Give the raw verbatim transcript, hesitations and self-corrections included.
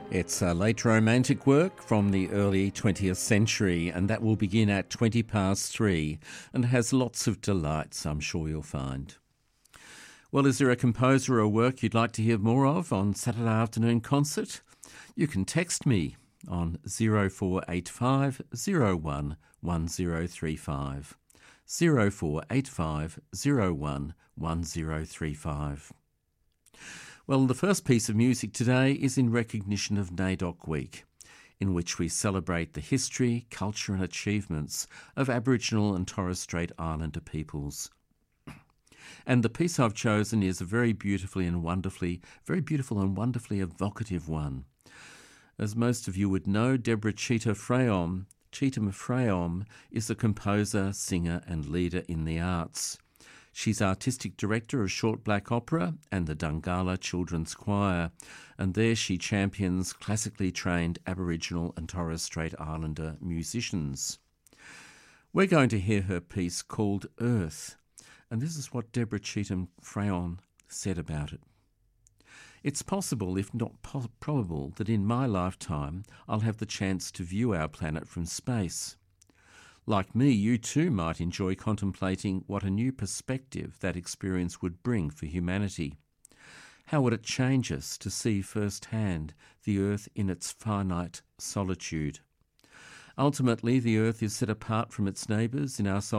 It's a late romantic work from the early twentieth century, and that will begin at twenty past three and has lots of delights, I'm sure you'll find. Well, is there a composer or work you'd like to hear more of on Saturday afternoon concert? You can text me on zero four eight five zero one one zero three five. zero four eight five zero one one zero three five. Well, the first piece of music today is in recognition of NAIDOC Week, in which we celebrate the history, culture and achievements of Aboriginal and Torres Strait Islander peoples. And the piece I've chosen is a very beautifully and wonderfully, very beautiful and wonderfully evocative one. As most of you would know, Deborah Cheetah Freyom, Cheetham Freyom is a composer, singer and leader in the arts. She's artistic director of Short Black Opera and the Dungala Children's Choir, and there she champions classically trained Aboriginal and Torres Strait Islander musicians. We're going to hear her piece called Earth, and this is what Deborah Cheetham Freyom said about it. It's possible, if not po- probable, that in my lifetime I'll have the chance to view our planet from space. Like me, you too might enjoy contemplating what a new perspective that experience would bring for humanity. How would it change us to see firsthand the Earth in its finite solitude? Ultimately, the Earth is set apart from its neighbours in our